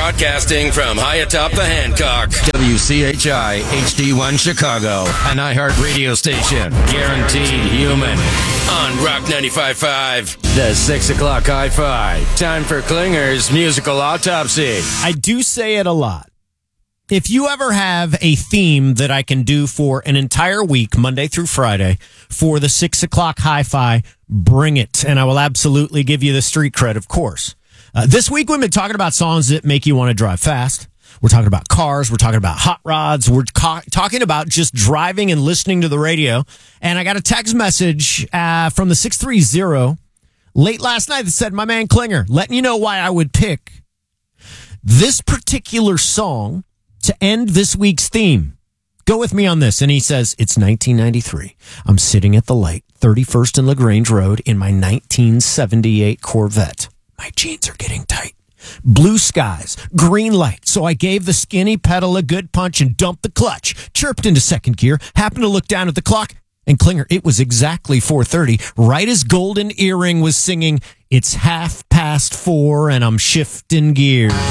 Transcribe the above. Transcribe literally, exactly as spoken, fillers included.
Broadcasting from high atop the Hancock. W C H I H D one Chicago, an iHeart radio station. Guaranteed human. On Rock ninety-five point five. The six o'clock Hi-Fi. Time for Klinger's musical autopsy. I do say it a lot. If you ever have a theme that I can do for an entire week, Monday through Friday, for the six o'clock Hi-Fi, bring it. And I will absolutely give you the street cred, of course. Uh, this week, we've been talking about songs that make you want to drive fast. We're talking about cars. We're talking about hot rods. We're co- talking about just driving and listening to the radio. And I got a text message uh, from the six three zero late last night that said, my man Klinger, letting you know why I would pick this particular song to end this week's theme. Go with me on this. And he says, it's nineteen ninety-three. I'm sitting at the light, thirty-first and LaGrange Road in my nineteen seventy-eight Corvette. My jeans are getting tight. Blue skies, green light. So I gave the skinny pedal a good punch and dumped the clutch. Chirped into second gear. Happened to look down at the clock. And Klinger, it was exactly four thirty. Right as Golden Earring was singing, it's half past four and I'm shifting gears.